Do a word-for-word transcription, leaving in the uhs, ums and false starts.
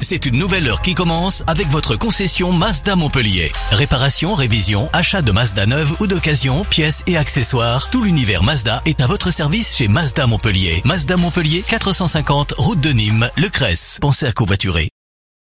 C'est une nouvelle heure qui commence avec votre concession Mazda Montpellier. Réparation, révision, achat de Mazda neuve ou d'occasion, pièces et accessoires, tout l'univers Mazda est à votre service chez Mazda Montpellier. Mazda Montpellier, quatre cent cinquante route de Nîmes, Le Cresse. Pensez à covoiturer.